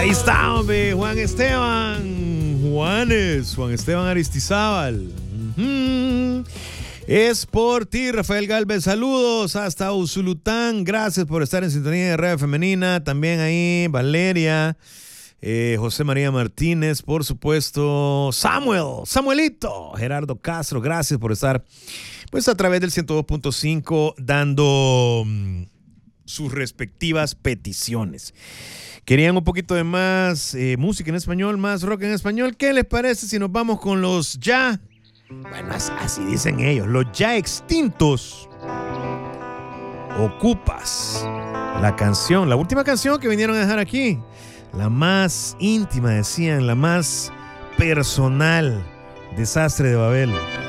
Ahí está, hombre, Juan Esteban Aristizábal. Es por ti, Rafael Galvez. Saludos hasta Usulután. Gracias por estar en sintonía de Radio Femenina. También ahí José María Martínez, por supuesto, Samuelito, Gerardo Castro. Gracias por estar pues a través del 102.5 dando sus respectivas peticiones. ¿Querían un poquito de más música en español, más rock en español? ¿Qué les parece si nos vamos con los ya? Bueno, así dicen ellos, los ya extintos Ocupas. La última canción que vinieron a dejar aquí. La más íntima, decían, la más personal. Desastre de Babel.